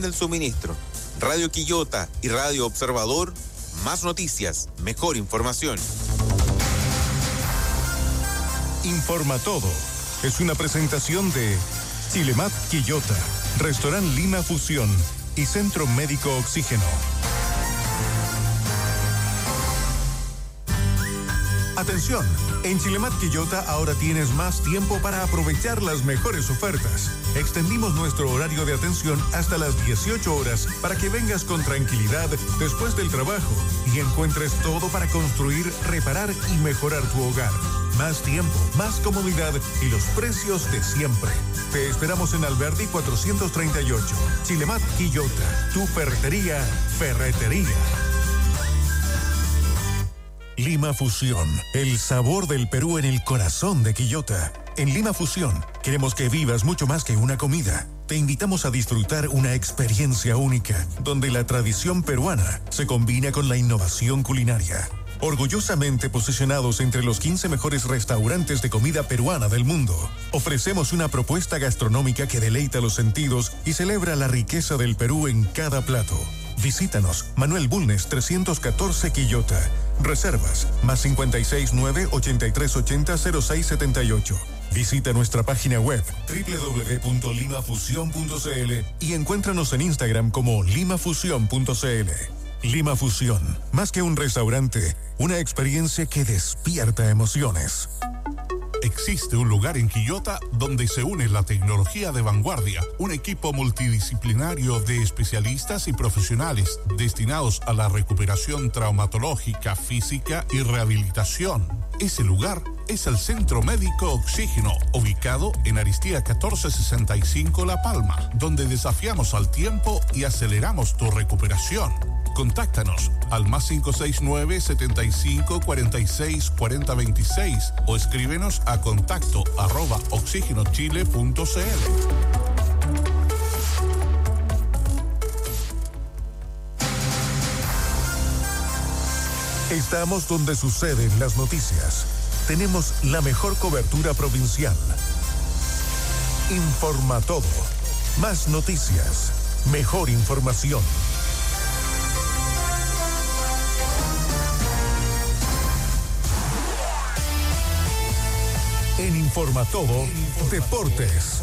del suministro. Radio Quillota y Radio Observador, más noticias, mejor información. Informa Todo es una presentación de Chilemat Quillota, Restaurant Lima Fusión y Centro Médico Oxígeno. Atención, en Chilemat Quillota ahora tienes más tiempo para aprovechar las mejores ofertas. Extendimos nuestro horario de atención hasta las 18 horas para que vengas con tranquilidad después del trabajo y encuentres todo para construir, reparar y mejorar tu hogar. Más tiempo, más comodidad y los precios de siempre. Te esperamos en Alberdi 438. Chilemat Quillota, tu ferretería. Lima Fusión, el sabor del Perú en el corazón de Quillota. En Lima Fusión, queremos que vivas mucho más que una comida. Te invitamos a disfrutar una experiencia única, donde la tradición peruana se combina con la innovación culinaria. Orgullosamente posicionados entre los 15 mejores restaurantes de comida peruana del mundo, ofrecemos una propuesta gastronómica que deleita los sentidos y celebra la riqueza del Perú en cada plato. Visítanos, Manuel Bulnes 314 Quillota. Reservas, más 569-8380-0678. Visita nuestra página web www.limafusion.cl y encuéntranos en Instagram como limafusion.cl. Lima Fusión, más que un restaurante, una experiencia que despierta emociones. Existe un lugar en Quillota donde se une la tecnología de vanguardia, un equipo multidisciplinario de especialistas y profesionales destinados a la recuperación traumatológica, física y rehabilitación. Ese lugar es el Centro Médico Oxígeno, ubicado en Aristía 1465 La Palma, donde desafiamos al tiempo y aceleramos tu recuperación. Contáctanos al más 569-7546-4026 o escríbenos a contacto@oxigenochile.cl. Estamos donde suceden las noticias. Tenemos la mejor cobertura provincial. Informa Todo. Más noticias. Mejor información. En Informa Todo, Deportes.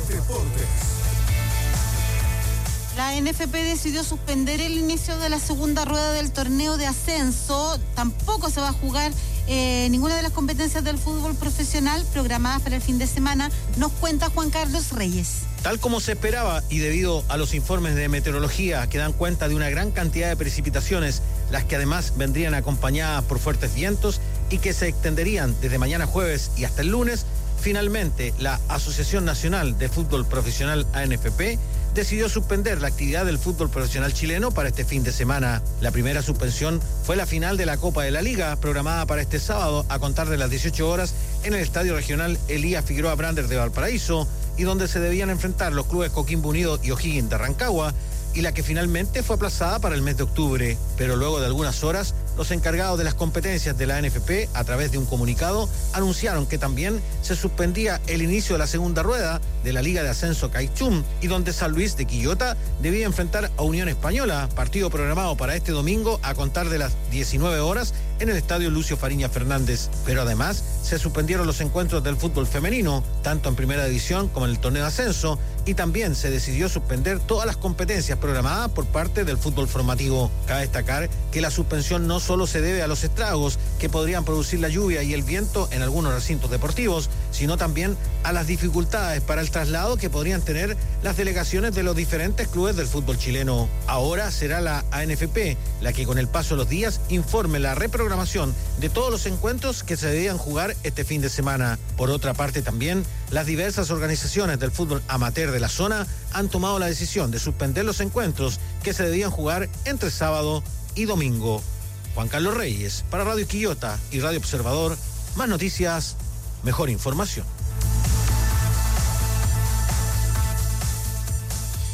La NFP decidió suspender el inicio de la segunda rueda del torneo de ascenso. Tampoco se va a jugar ninguna de las competencias del fútbol profesional programadas para el fin de semana. Nos cuenta Juan Carlos Reyes. Tal como se esperaba y debido a los informes de meteorología que dan cuenta de una gran cantidad de precipitaciones, las que además vendrían acompañadas por fuertes vientos y que se extenderían desde mañana jueves y hasta el lunes, finalmente la Asociación Nacional de Fútbol Profesional ANFP decidió suspender la actividad del fútbol profesional chileno para este fin de semana. La primera suspensión fue la final de la Copa de la Liga, programada para este sábado a contar de las 18 horas en el Estadio Regional Elías Figueroa Brander de Valparaíso, y donde se debían enfrentar los clubes Coquimbo Unido y O'Higgins de Rancagua, y la que finalmente fue aplazada para el mes de octubre. Pero luego de algunas horas, los encargados de las competencias de la ANFP, a través de un comunicado, anunciaron que también se suspendía el inicio de la segunda rueda de la Liga de Ascenso Caichum, y donde San Luis de Quillota debía enfrentar a Unión Española, partido programado para este domingo a contar de las 19 horas en el Estadio Lucio Fariña Fernández. Pero además se suspendieron los encuentros del fútbol femenino, tanto en primera división como en el torneo de ascenso, y también se decidió suspender todas las competencias programadas por parte del fútbol formativo. Cabe destacar que la suspensión no solo se debe a los estragos que podrían producir la lluvia y el viento en algunos recintos deportivos, sino también a las dificultades para el traslado que podrían tener las delegaciones de los diferentes clubes del fútbol chileno. Ahora será la ANFP la que, con el paso de los días, informe la reprogramación de todos los encuentros que se debían jugar este fin de semana. Por otra parte, también las diversas organizaciones del fútbol amateur de la zona han tomado la decisión de suspender los encuentros que se debían jugar entre sábado y domingo. Juan Carlos Reyes, para Radio Quillota y Radio Observador. Más noticias, mejor información.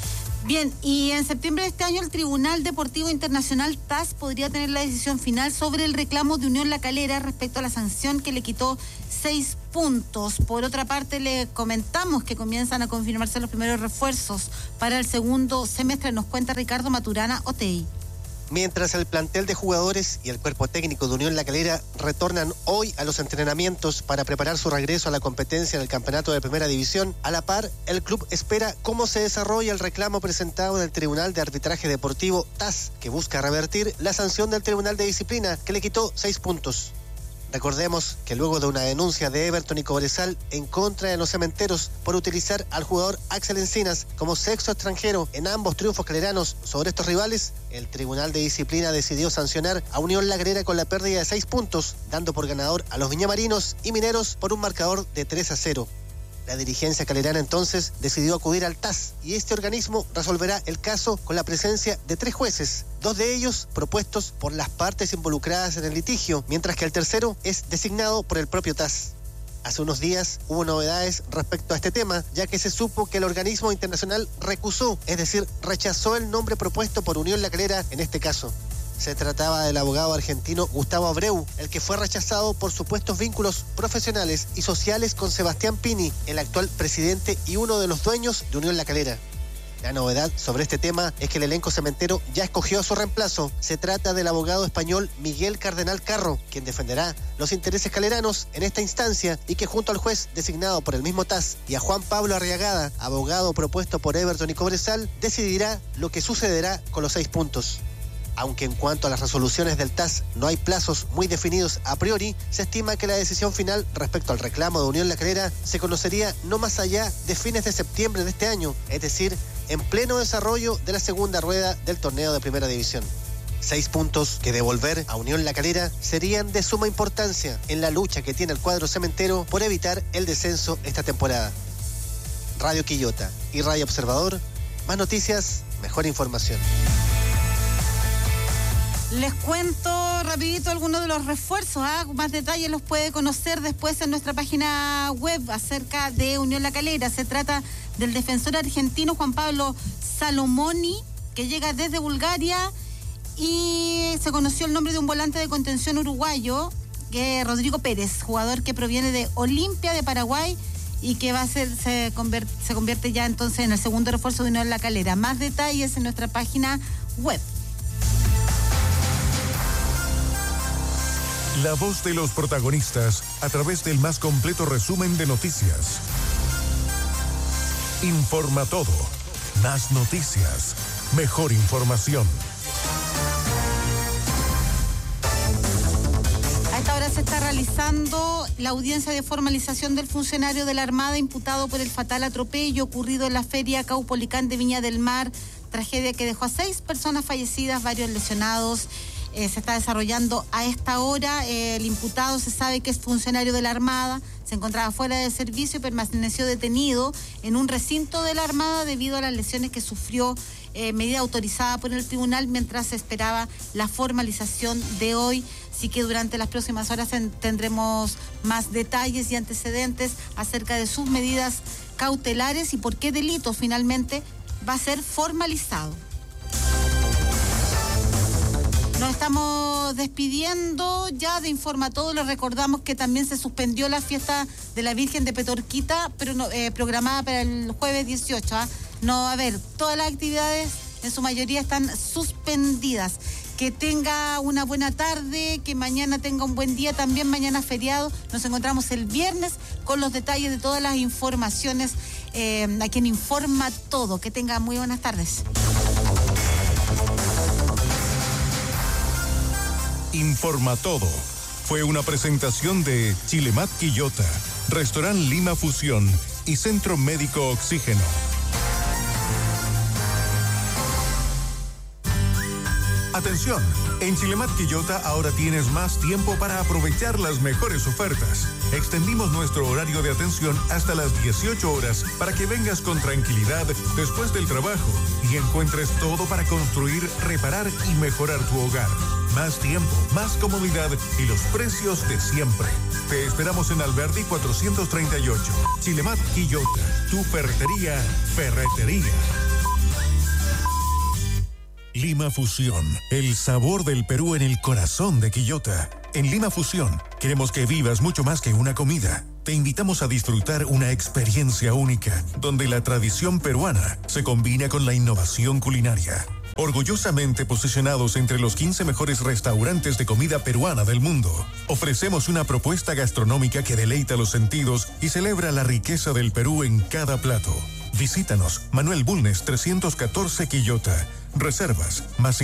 Bien, y en septiembre de este año el Tribunal Deportivo Internacional TAS podría tener la decisión final sobre el reclamo de Unión La Calera respecto a la sanción que le quitó 6 puntos. Por otra parte, le comentamos que comienzan a confirmarse los primeros refuerzos para el segundo semestre. Nos cuenta Ricardo Maturana Otey. Mientras el plantel de jugadores y el cuerpo técnico de Unión La Calera retornan hoy a los entrenamientos para preparar su regreso a la competencia en el campeonato de Primera División, a la par, el club espera cómo se desarrolla el reclamo presentado en el Tribunal de Arbitraje Deportivo TAS, que busca revertir la sanción del Tribunal de Disciplina que le quitó 6 puntos. Recordemos que luego de una denuncia de Everton y Cobresal en contra de los cementeros por utilizar al jugador Axel Encinas como sexto extranjero en ambos triunfos caleranos sobre estos rivales, el Tribunal de Disciplina decidió sancionar a Unión La Calera con la pérdida de 6 puntos, dando por ganador a los viñamarinos y mineros por un marcador de 3-0. La dirigencia calerana entonces decidió acudir al TAS y este organismo resolverá el caso con la presencia de 3 jueces, 2 de ellos propuestos por las partes involucradas en el litigio, mientras que el tercero es designado por el propio TAS. Hace unos días hubo novedades respecto a este tema, ya que se supo que el organismo internacional recusó, es decir, rechazó el nombre propuesto por Unión La Calera en este caso. Se trataba del abogado argentino Gustavo Abreu, el que fue rechazado por supuestos vínculos profesionales y sociales con Sebastián Pini, el actual presidente y uno de los dueños de Unión La Calera. La novedad sobre este tema es que el elenco cementero ya escogió a su reemplazo. Se trata del abogado español Miguel Cardenal Carro, quien defenderá los intereses caleranos en esta instancia y que junto al juez designado por el mismo TAS y a Juan Pablo Arriagada, abogado propuesto por Everton y Cobresal, decidirá lo que sucederá con los 6 puntos. Aunque en cuanto a las resoluciones del TAS no hay plazos muy definidos a priori, se estima que la decisión final respecto al reclamo de Unión La Calera se conocería no más allá de fines de septiembre de este año, es decir, en pleno desarrollo de la segunda rueda del torneo de Primera División. 6 puntos que devolver a Unión La Calera serían de suma importancia en la lucha que tiene el cuadro cementero por evitar el descenso esta temporada. Radio Quillota y Radio Observador, más noticias, mejor información. Les cuento rapidito algunos de los refuerzos, más detalles los puede conocer después en nuestra página web acerca de Unión La Calera. Se trata del defensor argentino Juan Pablo Salomoni, que llega desde Bulgaria, y se conoció el nombre de un volante de contención uruguayo, que es Rodrigo Pérez, jugador que proviene de Olimpia de Paraguay y que se convierte ya entonces en el segundo refuerzo de Unión La Calera. Más detalles en nuestra página web. La voz de los protagonistas a través del más completo resumen de noticias. Informa todo. Más noticias. Mejor información. A esta hora se está realizando la audiencia de formalización del funcionario de la Armada imputado por el fatal atropello ocurrido en la feria Caupolicán de Viña del Mar. Tragedia que dejó a 6 personas fallecidas, varios lesionados. Se está desarrollando a esta hora. El imputado se sabe que es funcionario de la Armada, se encontraba fuera de servicio y permaneció detenido en un recinto de la Armada debido a las lesiones que sufrió, medida autorizada por el tribunal mientras se esperaba la formalización de hoy. Así que durante las próximas horas tendremos más detalles y antecedentes acerca de sus medidas cautelares y por qué delito finalmente va a ser formalizado. Nos estamos despidiendo ya de Informa Todo. Les recordamos que también se suspendió la fiesta de la Virgen de Petorquita, pero programada para el jueves 18. No va a haber, todas las actividades en su mayoría están suspendidas. Que tenga una buena tarde, que mañana tenga un buen día, también mañana feriado. Nos encontramos el viernes con los detalles de todas las informaciones a quien Informa Todo. Que tenga muy buenas tardes. Informa Todo. Fue una presentación de Chilemat Quillota, Restaurant Lima Fusión y Centro Médico Oxígeno. Atención, en Chilemat Quillota ahora tienes más tiempo para aprovechar las mejores ofertas. Extendimos nuestro horario de atención hasta las 18 horas para que vengas con tranquilidad después del trabajo y encuentres todo para construir, reparar y mejorar tu hogar. Más tiempo, más comodidad y los precios de siempre. Te esperamos en Alberdi 438. Chilemat Quillota, tu ferretería. Lima Fusión, el sabor del Perú en el corazón de Quillota. En Lima Fusión, queremos que vivas mucho más que una comida. Te invitamos a disfrutar una experiencia única, donde la tradición peruana se combina con la innovación culinaria. Orgullosamente posicionados entre los 15 mejores restaurantes de comida peruana del mundo, ofrecemos una propuesta gastronómica que deleita los sentidos y celebra la riqueza del Perú en cada plato. Visítanos, Manuel Bulnes 314 Quillota. Reservas, más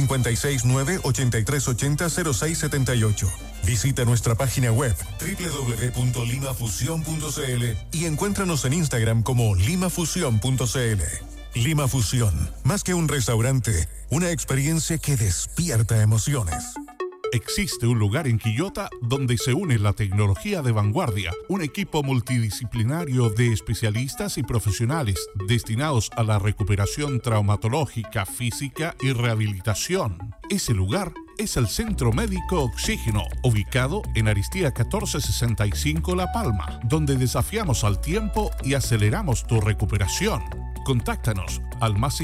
569-8380-0678. Visita nuestra página web www.limafusion.cl y encuéntranos en Instagram como limafusion.cl. Lima Fusión, más que un restaurante, una experiencia que despierta emociones. Existe un lugar en Quillota donde se une la tecnología de vanguardia, un equipo multidisciplinario de especialistas y profesionales destinados a la recuperación traumatológica, física y rehabilitación. Ese lugar es el Centro Médico Oxígeno, ubicado en Aristía 1465 La Palma, donde desafiamos al tiempo y aceleramos tu recuperación. Contáctanos al más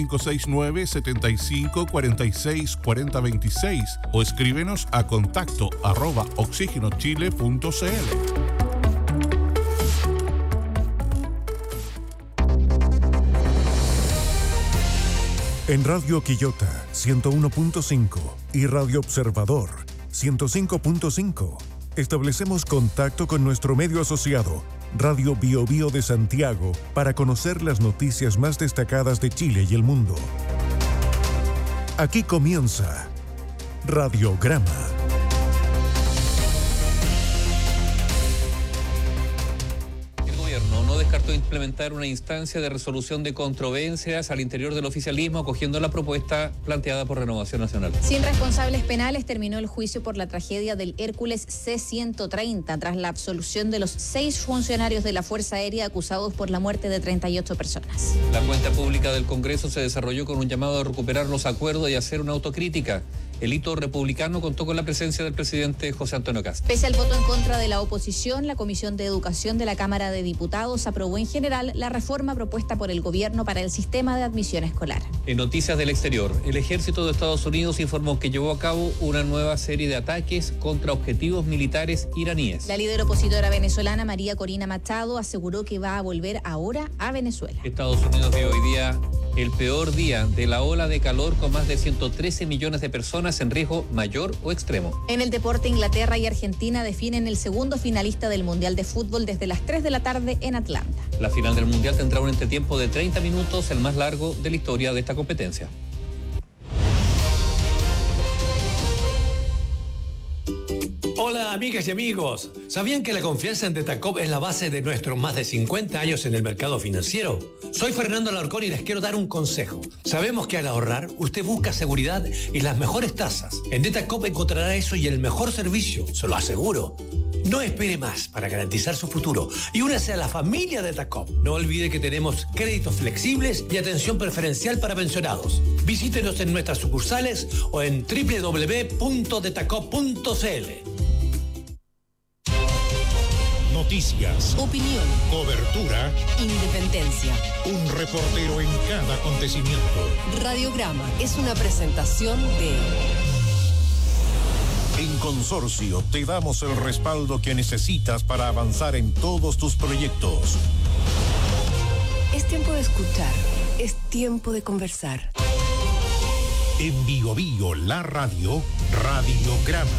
569-7546-4026 o escríbenos a contacto@oxigenochile.cl. En Radio Quillota 101.5 y Radio Observador 105.5 establecemos contacto con nuestro medio asociado, Radio Bio Bio de Santiago, para conocer las noticias más destacadas de Chile y el mundo. Aquí comienza Radiograma. El gobierno no descartó implementar una instancia de resolución de controversias al interior del oficialismo, acogiendo la propuesta planteada por Renovación Nacional. Sin responsables penales terminó el juicio por la tragedia del Hércules C-130 tras la absolución de los 6 funcionarios de la Fuerza Aérea acusados por la muerte de 38 personas. La cuenta pública del Congreso se desarrolló con un llamado a recuperar los acuerdos y hacer una autocrítica. El hito republicano contó con la presencia del presidente José Antonio Kast. Pese al voto en contra de la oposición, la Comisión de Educación de la Cámara de Diputados aprobó en general la reforma propuesta por el gobierno para el sistema de admisión escolar. En noticias del exterior, el ejército de Estados Unidos informó que llevó a cabo una nueva serie de ataques contra objetivos militares iraníes. La líder opositora venezolana María Corina Machado aseguró que va a volver ahora a Venezuela. Estados Unidos vive hoy día el peor día de la ola de calor, con más de 113 millones de personas en riesgo mayor o extremo. En el deporte, Inglaterra y Argentina definen el segundo finalista del Mundial de Fútbol desde las 3 de la tarde en Atlanta. La final del Mundial tendrá un entretiempo de 30 minutos, el más largo de la historia de esta competencia. Hola amigas y amigos, ¿sabían que la confianza en Detacop es la base de nuestros más de 50 años en el mercado financiero? Soy Fernando Alarcón y les quiero dar un consejo. Sabemos que al ahorrar usted busca seguridad y las mejores tasas. En Detacop encontrará eso y el mejor servicio, se lo aseguro. No espere más para garantizar su futuro y únase a la familia de Detacop. No olvide que tenemos créditos flexibles y atención preferencial para pensionados. Visítenos en nuestras sucursales o en www.detacop.cl. Noticias, opinión, cobertura, independencia. Un reportero en cada acontecimiento. Radiograma es una presentación de... En Consorcio te damos el respaldo que necesitas para avanzar en todos tus proyectos. Es tiempo de escuchar, es tiempo de conversar. En Bio Bio, la radio, Radiograma.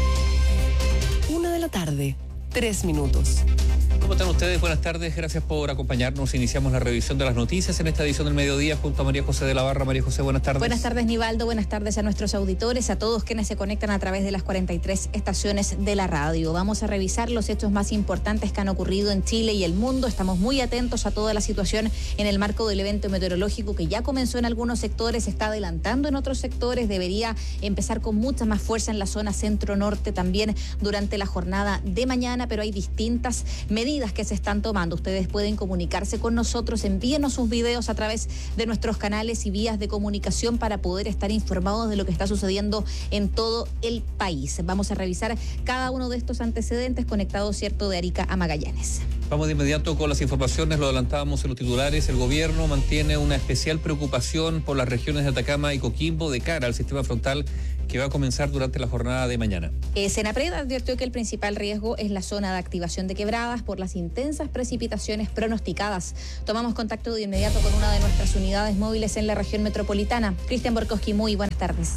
1:00 p.m, 3 minutos. ¿Cómo están ustedes? Buenas tardes, gracias por acompañarnos. Iniciamos la revisión de las noticias en esta edición del mediodía junto a María José de la Barra. María José, buenas tardes. Buenas tardes, Nivaldo. Buenas tardes a nuestros auditores, a todos quienes se conectan a través de las 43 estaciones de la radio. Vamos a revisar los hechos más importantes que han ocurrido en Chile y el mundo. Estamos muy atentos a toda la situación en el marco del evento meteorológico que ya comenzó en algunos sectores, se está adelantando en otros sectores, debería empezar con mucha más fuerza en la zona centro-norte también durante la jornada de mañana, pero hay distintas medidas que se están tomando. Ustedes pueden comunicarse con nosotros, envíenos sus videos a través de nuestros canales y vías de comunicación para poder estar informados de lo que está sucediendo en todo el país. Vamos a revisar cada uno de estos antecedentes conectados, ¿cierto?, de Arica a Magallanes. Vamos de inmediato con las informaciones, lo adelantábamos en los titulares. El gobierno mantiene una especial preocupación por las regiones de Atacama y Coquimbo de cara al sistema frontal que va a comenzar durante la jornada de mañana. Senapred advirtió que el principal riesgo es la zona de activación de quebradas por las intensas precipitaciones pronosticadas. Tomamos contacto de inmediato con una de nuestras unidades móviles en la región metropolitana. Cristian Borkowski, muy buenas tardes.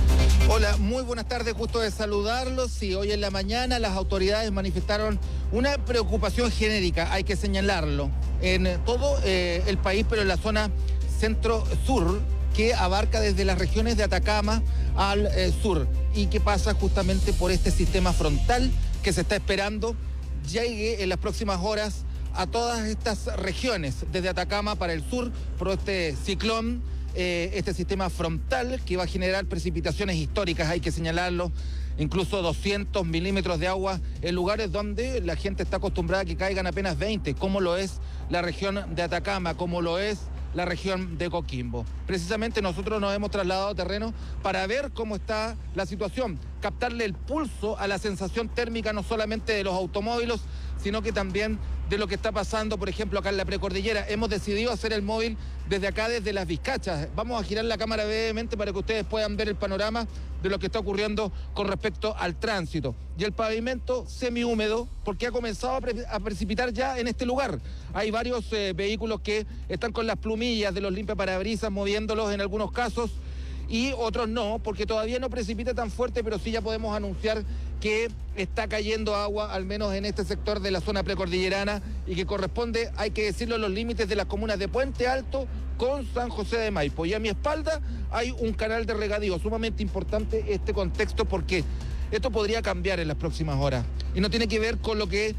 Hola, muy buenas tardes, gusto de saludarlos. Sí, hoy en la mañana las autoridades manifestaron una preocupación genérica, hay que señalarlo, en todo el país, pero en la zona centro-sur, que abarca desde las regiones de Atacama al sur y que pasa justamente por este sistema frontal que se está esperando llegue en las próximas horas a todas estas regiones, desde Atacama para el sur, por este ciclón. Este sistema frontal que va a generar precipitaciones históricas, hay que señalarlo, incluso 200 milímetros de agua en lugares donde la gente está acostumbrada a que caigan apenas 20, como lo es la región de Atacama, como lo es la región de Coquimbo. Precisamente nosotros nos hemos trasladado a terreno para ver cómo está la situación, captarle el pulso a la sensación térmica no solamente de los automóviles, sino que también de lo que está pasando, por ejemplo, acá en la precordillera. Hemos decidido hacer el móvil desde acá, desde Las Vizcachas. Vamos a girar la cámara brevemente para que ustedes puedan ver el panorama de lo que está ocurriendo con respecto al tránsito. Y el pavimento semihúmedo, porque ha comenzado a precipitar ya en este lugar. Hay varios vehículos que están con las plumillas de los limpiaparabrisas moviéndolos en algunos casos, y otros no, porque todavía no precipita tan fuerte, pero sí ya podemos anunciar que está cayendo agua, al menos en este sector de la zona precordillerana, y que corresponde, hay que decirlo, a los límites de las comunas de Puente Alto con San José de Maipo. Y a mi espalda hay un canal de regadío, sumamente importante este contexto, porque esto podría cambiar en las próximas horas. Y no tiene que ver con lo que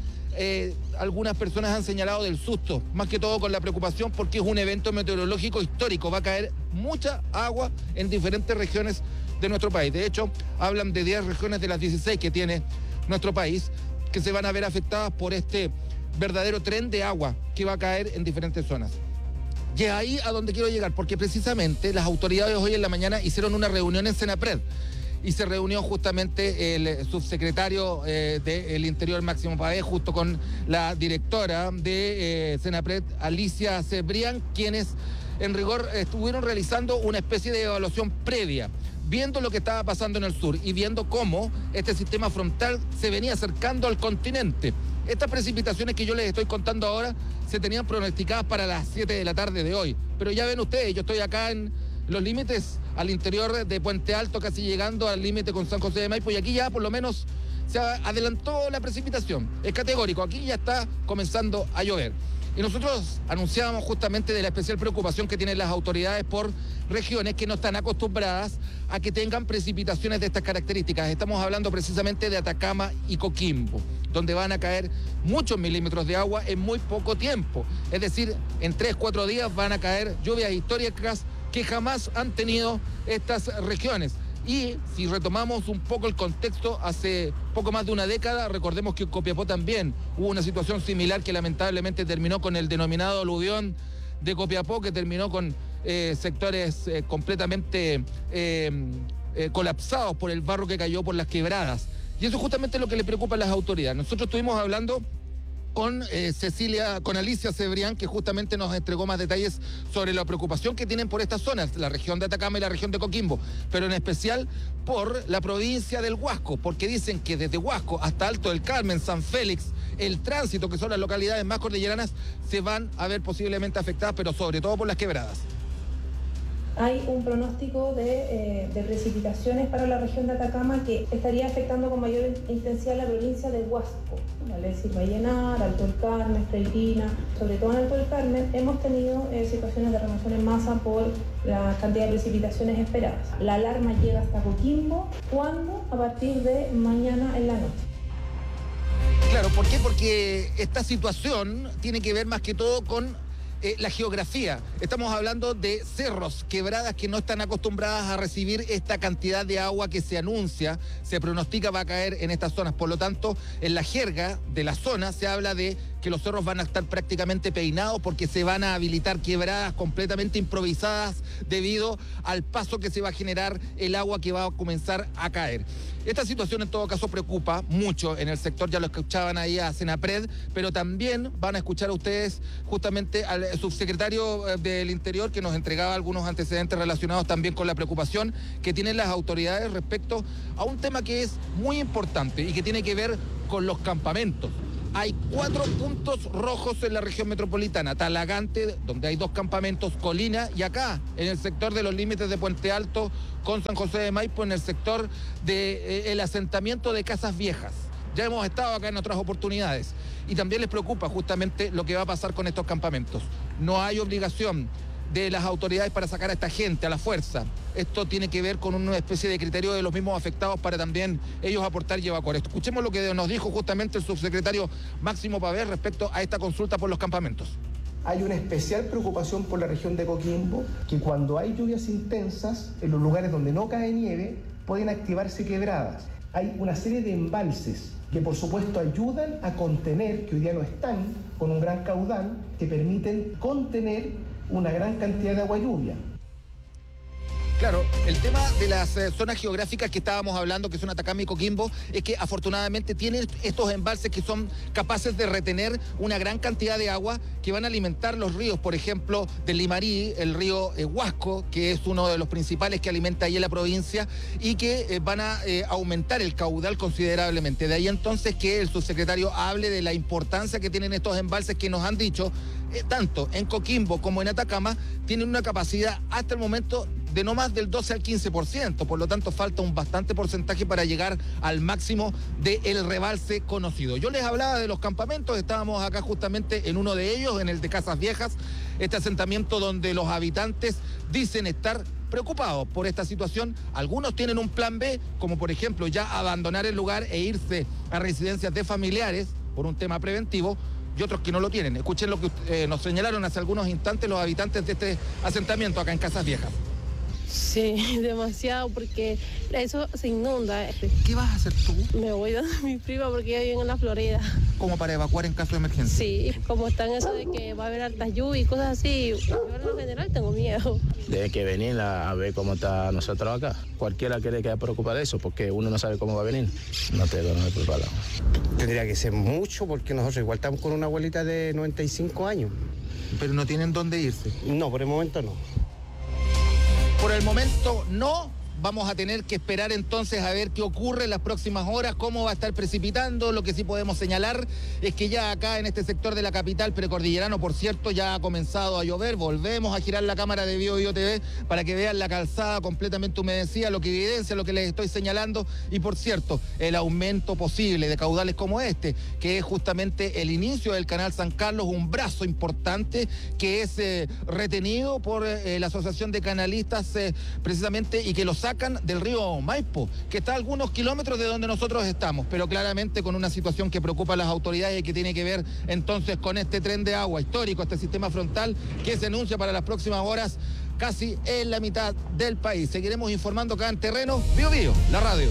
algunas personas han señalado del susto, más que todo con la preocupación porque es un evento meteorológico histórico. Va a caer mucha agua en diferentes regiones de nuestro país. De hecho, hablan de 10 regiones de las 16 que tiene nuestro país que se van a ver afectadas por este verdadero tren de agua que va a caer en diferentes zonas. Y es ahí a donde quiero llegar, porque precisamente las autoridades hoy en la mañana hicieron una reunión en Senapred, y se reunió justamente el subsecretario del Interior, Máximo Páez, justo con la directora de Senapred, Alicia Cebrián, quienes en rigor estuvieron realizando una especie de evaluación previa, viendo lo que estaba pasando en el sur y viendo cómo este sistema frontal se venía acercando al continente. Estas precipitaciones que yo les estoy contando ahora se tenían pronosticadas para las 7 de la tarde de hoy, pero ya ven ustedes, yo estoy acá en los límites al interior de Puente Alto, casi llegando al límite con San José de Maipo, y aquí ya por lo menos se adelantó la precipitación. Es categórico, aquí ya está comenzando a llover. Y nosotros anunciábamos justamente de la especial preocupación que tienen las autoridades por regiones que no están acostumbradas a que tengan precipitaciones de estas características. Estamos hablando precisamente de Atacama y Coquimbo, donde van a caer muchos milímetros de agua en muy poco tiempo. Es decir, en 3-4 días van a caer lluvias históricas que jamás han tenido estas regiones. Y si retomamos un poco el contexto, hace poco más de una década, recordemos que en Copiapó también hubo una situación similar que lamentablemente terminó con el denominado aluvión de Copiapó, que terminó con sectores completamente colapsados por el barro que cayó por las quebradas. Y eso es justamente lo que le preocupa a las autoridades. Nosotros estuvimos hablando con Alicia Cebrián, que justamente nos entregó más detalles sobre la preocupación que tienen por estas zonas, la región de Atacama y la región de Coquimbo, pero en especial por la provincia del Huasco, porque dicen que desde Huasco hasta Alto del Carmen, San Félix, el tránsito, que son las localidades más cordilleranas, se van a ver posiblemente afectadas, pero sobre todo por las quebradas. Hay un pronóstico de precipitaciones para la región de Atacama que estaría afectando con mayor intensidad la provincia de Huasco, es decir, Vallenar, Alto del Carmen, Freirina. Sobre todo en Alto del Carmen hemos tenido situaciones de remoción en masa por la cantidad de precipitaciones esperadas. La alarma llega hasta Coquimbo, ¿cuándo? A partir de mañana en la noche. Claro, ¿por qué? Porque esta situación tiene que ver más que todo con la geografía. Estamos hablando de cerros, quebradas que no están acostumbradas a recibir esta cantidad de agua que se anuncia, se pronostica va a caer en estas zonas. Por lo tanto, en la jerga de la zona se habla de que los cerros van a estar prácticamente peinados porque se van a habilitar quebradas completamente improvisadas debido al paso que se va a generar el agua que va a comenzar a caer. Esta situación en todo caso preocupa mucho en el sector, ya lo escuchaban ahí a Senapred, pero también van a escuchar a ustedes justamente al subsecretario del Interior que nos entregaba algunos antecedentes relacionados también con la preocupación que tienen las autoridades respecto a un tema que es muy importante y que tiene que ver con los campamentos. Hay 4 puntos rojos en la región metropolitana, Talagante, donde hay 2 campamentos, Colina, y acá, en el sector de los límites de Puente Alto con San José de Maipo, en el sector del asentamiento de Casas Viejas. Ya hemos estado acá en otras oportunidades. Y también les preocupa justamente lo que va a pasar con estos campamentos. No hay obligación de las autoridades para sacar a esta gente a la fuerza. Esto tiene que ver con una especie de criterio de los mismos afectados para también ellos aportar y evacuar. Escuchemos lo que nos dijo justamente el subsecretario Máximo Pavés respecto a esta consulta por los campamentos. Hay una especial preocupación por la región de Coquimbo, que cuando hay lluvias intensas, en los lugares donde no cae nieve, pueden activarse quebradas. Hay una serie de embalses que por supuesto ayudan a contener, que hoy día no están, con un gran caudal, que permiten contener una gran cantidad de agua lluvia. Claro, el tema de las zonas geográficas que estábamos hablando, que son Atacama y Coquimbo, es que afortunadamente tienen estos embalses que son capaces de retener una gran cantidad de agua que van a alimentar los ríos, por ejemplo, del Limarí, el río Huasco, que es uno de los principales que alimenta ahí en la provincia, y que van a aumentar el caudal considerablemente. De ahí entonces que el subsecretario hable de la importancia que tienen estos embalses que nos han dicho, tanto en Coquimbo como en Atacama, tienen una capacidad hasta el momento de no más del 12 al 15%, por lo tanto falta un bastante porcentaje para llegar al máximo del rebalse conocido. Yo les hablaba de los campamentos, estábamos acá justamente en uno de ellos, en el de Casas Viejas, este asentamiento donde los habitantes dicen estar preocupados por esta situación. Algunos tienen un plan B, como por ejemplo ya abandonar el lugar e irse a residencias de familiares por un tema preventivo, y otros que no lo tienen. Escuchen lo que nos señalaron hace algunos instantes los habitantes de este asentamiento acá en Casas Viejas. Sí, demasiado, porque eso se inunda. ¿Qué vas a hacer tú? Me voy a mi prima porque ella vive en la Florida. ¿Como para evacuar en caso de emergencia? Sí, como está en eso de que va a haber altas lluvias y cosas así, yo en lo general tengo miedo. Debe que venir a ver cómo está nosotros acá. Cualquiera quiere quedar preocupado de eso, porque uno no sabe cómo va a venir. No te he preparado. Tendría que ser mucho, porque nosotros igual estamos con una abuelita de 95 años. ¿Pero no tienen dónde irse? No, por el momento no. Por el momento no. Vamos a tener que esperar entonces a ver qué ocurre en las próximas horas, cómo va a estar precipitando. Lo que sí podemos señalar es que ya acá en este sector de la capital precordillerano, por cierto, ya ha comenzado a llover. Volvemos a girar la cámara de Bio TV para que vean la calzada completamente humedecida, lo que evidencia lo que les estoy señalando. Y por cierto, el aumento posible de caudales como este, que es justamente el inicio del canal San Carlos, un brazo importante que es retenido por la Asociación de Canalistas precisamente, y que lo sacan del río Maipo, que está a algunos kilómetros de donde nosotros estamos, pero claramente con una situación que preocupa a las autoridades y que tiene que ver entonces con este tren de agua histórico, este sistema frontal que se anuncia para las próximas horas casi en la mitad del país. Seguiremos informando acá en Terreno. Bio Bio, la radio.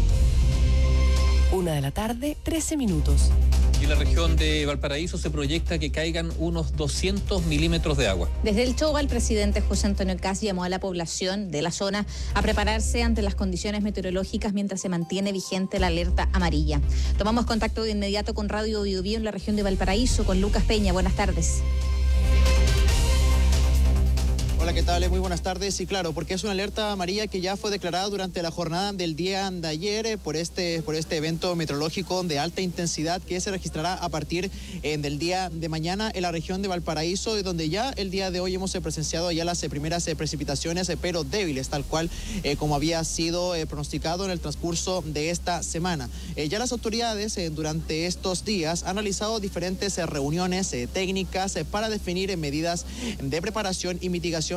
1:13 p.m. Y en la región de Valparaíso se proyecta que caigan unos 200 milímetros de agua. Desde el Choba, el presidente José Antonio Kast llamó a la población de la zona a prepararse ante las condiciones meteorológicas mientras se mantiene vigente la alerta amarilla. Tomamos contacto de inmediato con Radio Bio Bio en la región de Valparaíso, con Lucas Peña. Buenas tardes. Hola, ¿qué tal? Muy buenas tardes. Sí, claro, porque es una alerta amarilla que ya fue declarada durante la jornada del día de ayer por este evento meteorológico de alta intensidad que se registrará a partir del día de mañana en la región de Valparaíso, donde ya el día de hoy hemos presenciado ya las primeras precipitaciones, pero débiles, tal cual como había sido pronosticado en el transcurso de esta semana. Ya las autoridades durante estos días han realizado diferentes reuniones técnicas para definir medidas de preparación y mitigación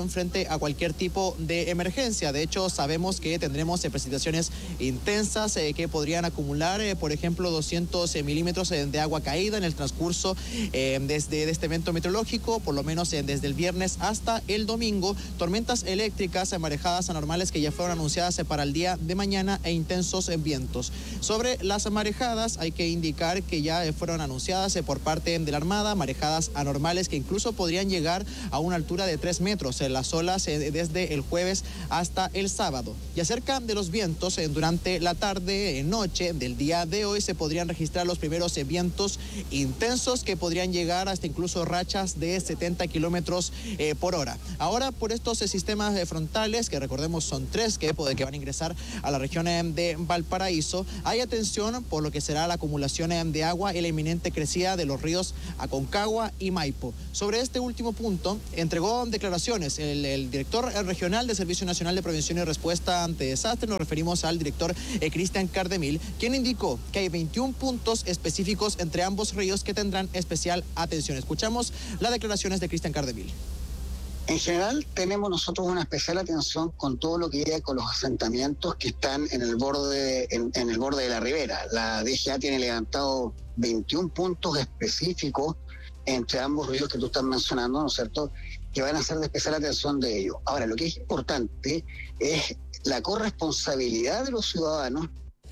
prepararon frente a cualquier tipo de emergencia. De hecho, sabemos que tendremos precipitaciones intensas que podrían acumular, por ejemplo, 200 milímetros de agua caída en el transcurso desde este evento meteorológico, por lo menos desde el viernes hasta el domingo. Tormentas eléctricas, marejadas anormales que ya fueron anunciadas para el día de mañana e intensos vientos. Sobre las marejadas, hay que indicar que ya fueron anunciadas por parte de la Armada, marejadas anormales que incluso podrían llegar a una altura de 3 metros en las olas desde el jueves hasta el sábado. Y acerca de los vientos, durante la tarde, noche del día de hoy se podrían registrar los primeros vientos intensos que podrían llegar hasta incluso rachas de 70 kilómetros por hora. Ahora, por estos sistemas frontales, que recordemos son 3 que van a ingresar a la región de Valparaíso, hay atención por lo que será la acumulación de agua y la inminente crecida de los ríos Aconcagua y Maipo. Sobre este último punto, entregó declaraciones el director regional de Servicio Nacional de Prevención y Respuesta ante Desastres. Nos referimos al director Cristian Cardemil, quien indicó que hay 21 puntos específicos entre ambos ríos que tendrán especial atención. Escuchamos las declaraciones de Cristian Cardemil. En general tenemos nosotros una especial atención con todo lo que llega con los asentamientos que están en el borde de la ribera. La DGA tiene levantado 21 puntos específicos entre ambos ríos que tú estás mencionando, ¿no es cierto?, que van a ser de especial atención de ellos. Ahora, lo que es importante es la corresponsabilidad de los ciudadanos.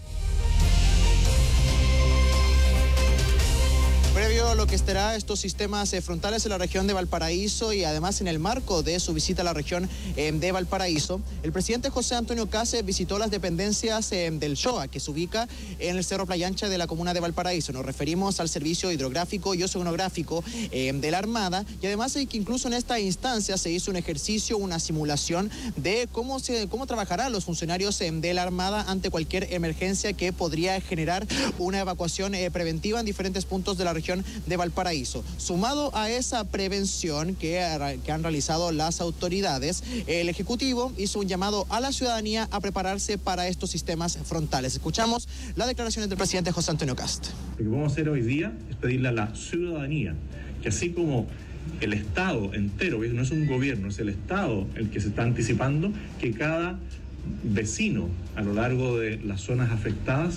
Previo a lo que estará estos sistemas frontales en la región de Valparaíso y además en el marco de su visita a la región de Valparaíso, el presidente José Antonio Kast visitó las dependencias del SHOA, que se ubica en el Cerro Playa Ancha de la comuna de Valparaíso. Nos referimos al Servicio Hidrográfico y Oceanográfico de la Armada, y además que incluso en esta instancia se hizo un ejercicio, una simulación de cómo trabajarán los funcionarios de la Armada ante cualquier emergencia que podría generar una evacuación preventiva en diferentes puntos de la región de Valparaíso. Sumado a esa prevención que han realizado las autoridades, el Ejecutivo hizo un llamado a la ciudadanía a prepararse para estos sistemas frontales. Escuchamos las declaraciones del presidente José Antonio Kast. Lo que vamos a hacer hoy día es pedirle a la ciudadanía que, así como el Estado entero, no es un gobierno, es el Estado el que se está anticipando, que cada vecino a lo largo de las zonas afectadas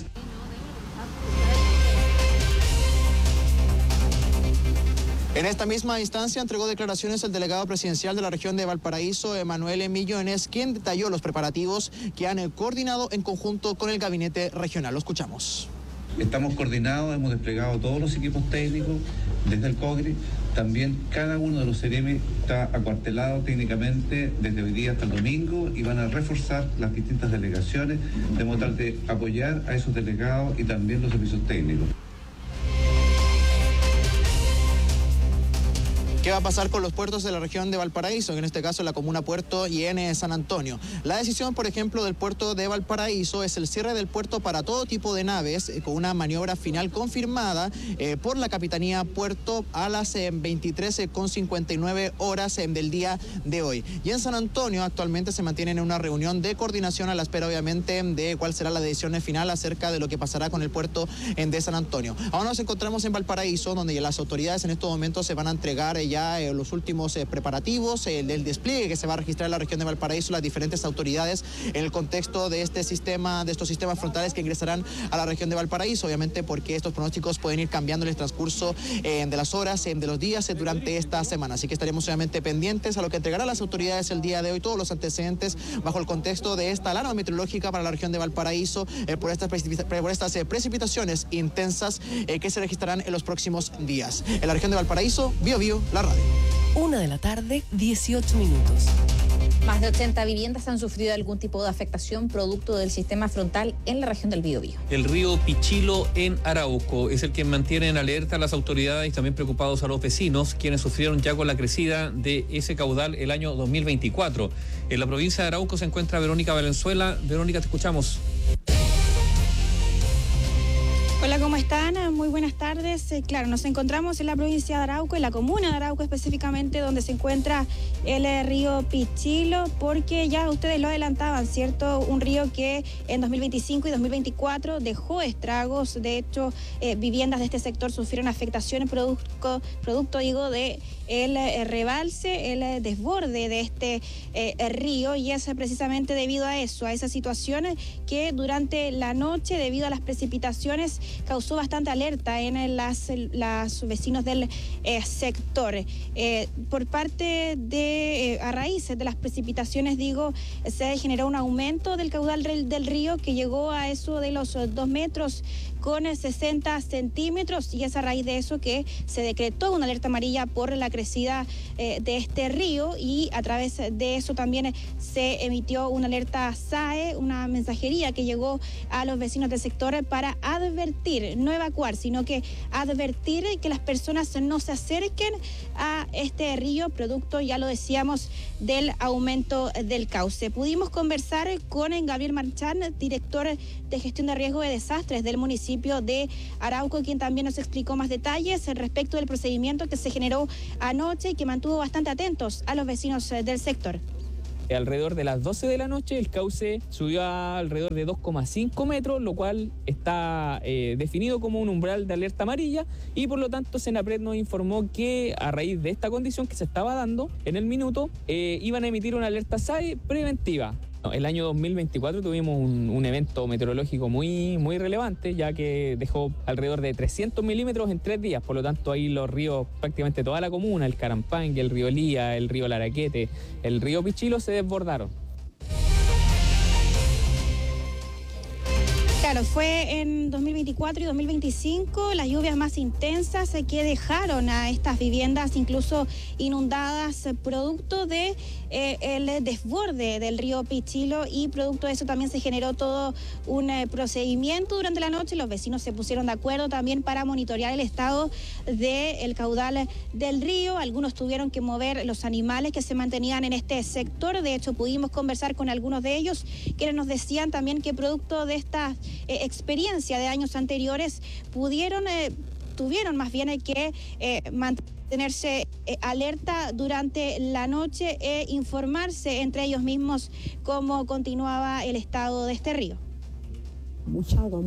En esta misma instancia entregó declaraciones el delegado presidencial de la región de Valparaíso, Emanuel Millones, quien detalló los preparativos que han coordinado en conjunto con el gabinete regional. Lo escuchamos. Estamos coordinados, hemos desplegado todos los equipos técnicos desde el COGRI. También cada uno de los CEREMI está acuartelado técnicamente desde hoy día hasta el domingo y van a reforzar las distintas delegaciones de modo tal de apoyar a esos delegados y también los servicios técnicos. ¿Qué va a pasar con los puertos de la región de Valparaíso? En este caso la comuna Puerto y en San Antonio. La decisión, por ejemplo, del puerto de Valparaíso es el cierre del puerto para todo tipo de naves con una maniobra final confirmada por la Capitanía Puerto a las 23:59 horas del día de hoy. Y en San Antonio actualmente se mantienen en una reunión de coordinación a la espera, obviamente, de cuál será la decisión final acerca de lo que pasará con el puerto de San Antonio. Ahora nos encontramos en Valparaíso, donde las autoridades en estos momentos se van a entregar los últimos preparativos del despliegue que se va a registrar en la región de Valparaíso, las diferentes autoridades en el contexto de estos sistemas frontales que ingresarán a la región de Valparaíso, obviamente porque estos pronósticos pueden ir cambiando en el transcurso de las horas, de los días durante esta semana. Así que estaremos obviamente pendientes a lo que entregarán las autoridades el día de hoy, todos los antecedentes bajo el contexto de esta alarma meteorológica para la región de Valparaíso por estas precipitaciones intensas que se registrarán en los próximos días. En la región de Valparaíso, Bio, la radio. 1:18 p.m. Más de 80 viviendas han sufrido algún tipo de afectación producto del sistema frontal en la región del Biobío. El río Pichilo en Arauco es el que mantiene en alerta a las autoridades y también preocupados a los vecinos, quienes sufrieron ya con la crecida de ese caudal el año 2024. En la provincia de Arauco se encuentra Verónica Valenzuela. Verónica, te escuchamos. Hola, ¿cómo están? Muy buenas tardes. Claro, nos encontramos en la provincia de Arauco, en la comuna de Arauco específicamente, donde se encuentra el río Pichilo, porque ya ustedes lo adelantaban, ¿cierto? Un río que en 2025 y 2024 dejó estragos. De hecho, viviendas de este sector sufrieron afectaciones producto de el rebalse, el desborde de este río, y es precisamente debido a eso, a esas situaciones que durante la noche, debido a las precipitaciones, causó bastante alerta en las vecinos del sector. Por parte de, a raíz de las precipitaciones, se generó un aumento del caudal del río que llegó a eso de los 2 metros con 60 centímetros, y es a raíz de eso que se decretó una alerta amarilla por la crecida de este río, y a través de eso también se emitió una alerta SAE, una mensajería que llegó a los vecinos del sector para advertir, no evacuar, sino que advertir que las personas no se acerquen a este río, producto, ya lo decíamos, del aumento del cauce. Pudimos conversar con Gabriel Marchán, director de gestión de riesgo de desastres del municipio de Arauco, quien también nos explicó más detalles respecto del procedimiento que se generó anoche y que mantuvo bastante atentos a los vecinos del sector. Alrededor de las 12 de la noche el cauce subió a alrededor de 2,5 metros, lo cual está definido como un umbral de alerta amarilla, y por lo tanto Senapred nos informó que a raíz de esta condición que se estaba dando en el minuto, iban a emitir una alerta SAE preventiva. El año 2024 tuvimos un evento meteorológico muy relevante, ya que dejó alrededor de 300 milímetros en 3 días. Por lo tanto, ahí los ríos, prácticamente toda la comuna, el Carampangue, el río Lía, el río Laraquete, el río Pichilo, se desbordaron. Claro, fue en 2024 y 2025 las lluvias más intensas que dejaron a estas viviendas incluso inundadas, producto de el desborde del río Pichilo, y producto de eso también se generó todo un procedimiento durante la noche. Los vecinos se pusieron de acuerdo también para monitorear el estado del caudal del río. Algunos tuvieron que mover los animales que se mantenían en este sector. De hecho, pudimos conversar con algunos de ellos, quienes nos decían también que producto de esta experiencia de años anteriores tuvieron más bien que mantenerse alerta durante la noche e informarse entre ellos mismos cómo continuaba el estado de este río. Mucha agua.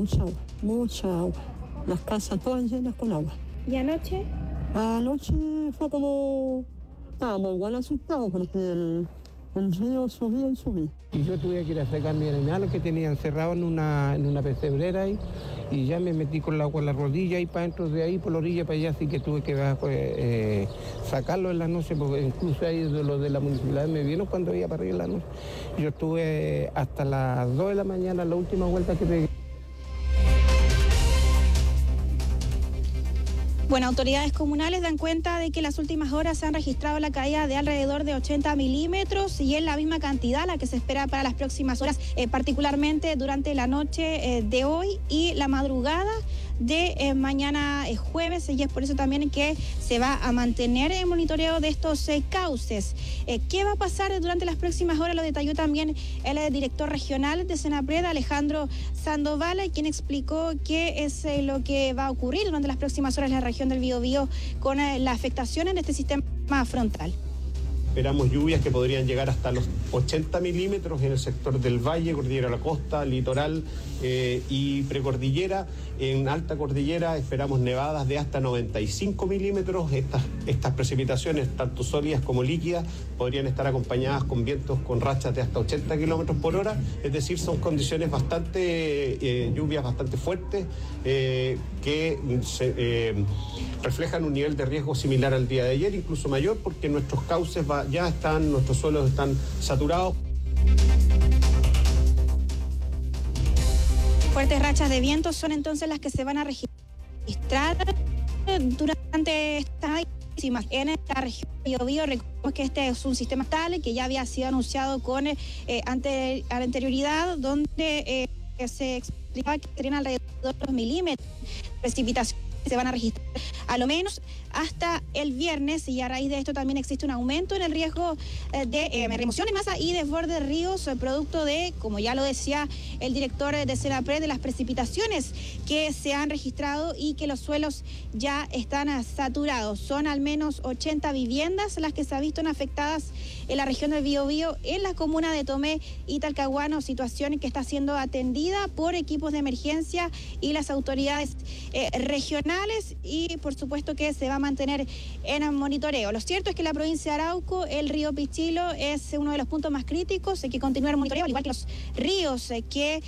Las casas todas llenas con agua. ¿Y anoche? Anoche fue como... Estábamos igual asustados porque el río subía y subía. Y yo tuve que ir a sacar mi animal que tenía encerrado en una pesebrera ahí, y ya me metí con el agua en la rodilla y para dentro, de ahí por la orilla para allá, así que tuve que sacarlo en la noche, porque incluso ahí los de la municipalidad me vieron cuando iba para arriba en la noche. Yo estuve hasta las 2 de la mañana, la última vuelta que pegué. Bueno, autoridades comunales dan cuenta de que en las últimas horas se han registrado la caída de alrededor de 80 milímetros, y es la misma cantidad la que se espera para las próximas horas, particularmente durante la noche de hoy y la madrugada de mañana jueves, y es por eso también que se va a mantener el monitoreo de estos cauces. ¿Qué va a pasar durante las próximas horas? Lo detalló también el director regional de Senapred, Alejandro Sandoval, quien explicó qué es lo que va a ocurrir durante las próximas horas en la región del Biobío con la afectación en este sistema frontal. Esperamos lluvias que podrían llegar hasta los 80 milímetros en el sector del Valle, Cordillera de la Costa, Litoral y Precordillera. En Alta Cordillera esperamos nevadas de hasta 95 milímetros. Estas precipitaciones, tanto sólidas como líquidas, podrían estar acompañadas con vientos con rachas de hasta 80 kilómetros por hora. Es decir, son condiciones lluvias bastante fuertes que reflejan un nivel de riesgo similar al día de ayer, incluso mayor, porque nuestros cauces nuestros suelos están saturados. Fuertes rachas de viento son entonces las que se van a registrar durante esta en esta región de Biobío. Recordemos que este es un sistema tal que ya había sido anunciado con anterioridad, donde se explicaba que serían alrededor de 2 milímetros de precipitación se van a registrar a lo menos hasta el viernes, y a raíz de esto también existe un aumento en el riesgo de remoción de masa y desborde de ríos, producto de, como ya lo decía el director de Senapred, de las precipitaciones que se han registrado y que los suelos ya están saturados. Son al menos 80 viviendas las que se han visto afectadas en la región del Biobío, en la comuna de Tomé y Talcahuano, situación que está siendo atendida por equipos de emergencia y las autoridades regionales, y por supuesto que se va a mantener en monitoreo. Lo cierto es que en la provincia de Arauco el río Pichilo es uno de los puntos más críticos, hay que continuar el monitoreo, al igual que los ríos que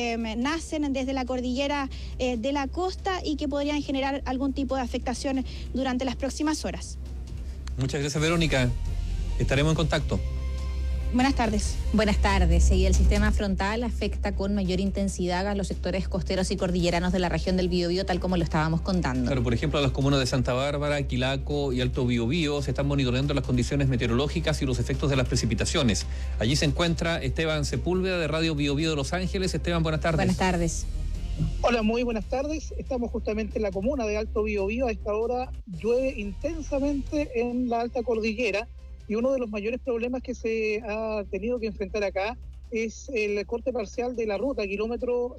nacen desde la cordillera de la costa y que podrían generar algún tipo de afectación durante las próximas horas. Muchas gracias, Verónica. Estaremos en contacto. Buenas tardes. Buenas tardes. Y el sistema frontal afecta con mayor intensidad a los sectores costeros y cordilleranos de la región del Biobío, tal como lo estábamos contando. Claro, por ejemplo, a las comunas de Santa Bárbara, Quilaco y Alto Biobío se están monitoreando las condiciones meteorológicas y los efectos de las precipitaciones. Allí se encuentra Esteban Sepúlveda de Radio Biobío de Los Ángeles. Esteban, buenas tardes. Buenas tardes. Hola, muy buenas tardes. Estamos justamente en la comuna de Alto Biobío. A esta hora llueve intensamente en la alta cordillera, y uno de los mayores problemas que se ha tenido que enfrentar acá es el corte parcial de la ruta, kilómetro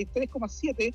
73,7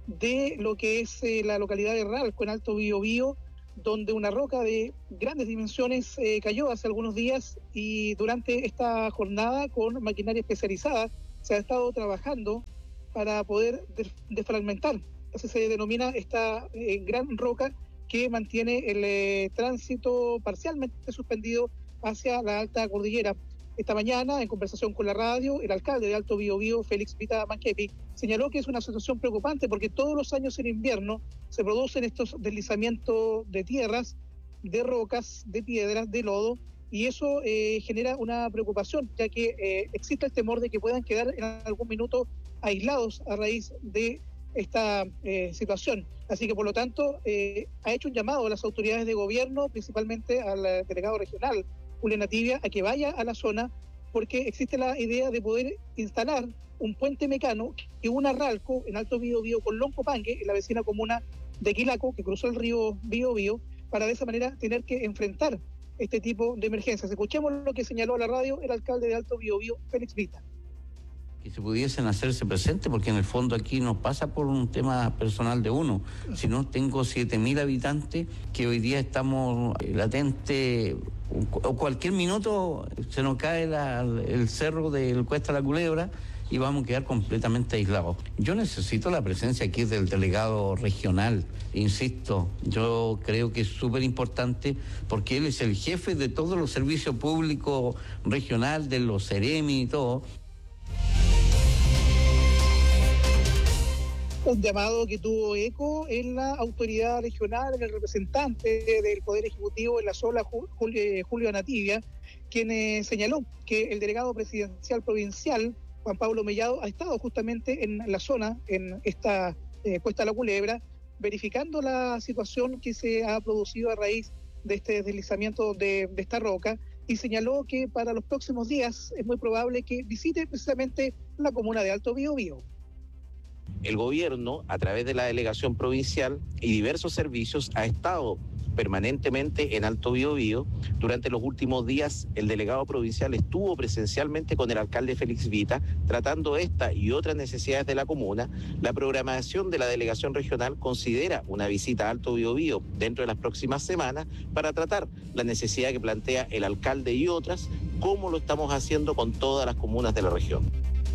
de lo que es la localidad de Ralco, en Alto Biobío, donde una roca de grandes dimensiones cayó hace algunos días, y durante esta jornada con maquinaria especializada se ha estado trabajando para poder desfragmentar. Así se denomina esta gran roca que mantiene el tránsito parcialmente suspendido hacia la alta cordillera. Esta mañana, en conversación con la radio, el alcalde de Alto Biobío, Félix Vita Manquepi, señaló que es una situación preocupante porque todos los años en invierno se producen estos deslizamientos de tierras, de rocas, de piedras, de lodo, y eso genera una preocupación, ya que existe el temor de que puedan quedar en algún minuto aislados a raíz de esta situación. Así que, por lo tanto, ha hecho un llamado a las autoridades de gobierno, principalmente al delegado regional, Julián Tibia, a que vaya a la zona, porque existe la idea de poder instalar un puente mecano que una Ralco en Alto Biobío con Loncopangue, en la vecina comuna de Quilaco, que cruzó el río Biobío, para de esa manera tener que enfrentar este tipo de emergencias. Escuchemos lo que señaló a la radio el alcalde de Alto Biobío, Félix Vita. Que se pudiesen hacerse presentes, porque en el fondo aquí no pasa por un tema personal de uno, sino tengo 7.000 habitantes que hoy día estamos latentes, o cualquier minuto se nos cae el cerro del Cuesta La Culebra y vamos a quedar completamente aislados. Yo necesito la presencia aquí del delegado regional, insisto, yo creo que es súper importante porque él es el jefe de todos los servicios públicos regional, de los Ceremi y todo. Un llamado que tuvo eco en la autoridad regional, en el representante del Poder Ejecutivo en la zona, Julio Anativia, quien señaló que el delegado presidencial provincial, Juan Pablo Mellado, ha estado justamente en la zona, en esta Cuesta La Culebra, verificando la situación que se ha producido a raíz de este deslizamiento de esta roca, y señaló que para los próximos días es muy probable que visite precisamente la comuna de Alto Biobío. El gobierno, a través de la delegación provincial y diversos servicios, ha estado permanentemente en Alto Biobío. Durante los últimos días, el delegado provincial estuvo presencialmente con el alcalde Félix Vita, tratando esta y otras necesidades de la comuna. La programación de la delegación regional considera una visita a Alto Biobío dentro de las próximas semanas para tratar la necesidad que plantea el alcalde y otras, como lo estamos haciendo con todas las comunas de la región.